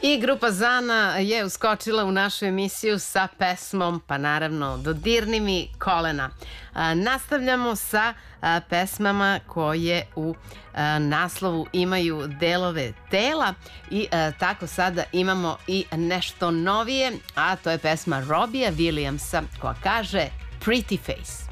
I grupa Zana je uskočila u našu emisiju sa pesmom, pa naravno, Dodirni mi kolena. Nastavljamo sa pesmama koje u naslovu imaju delove tela i tako sada imamo i nešto novije, a to je pesma Robbija Williamsa koja kaže Pretty Face.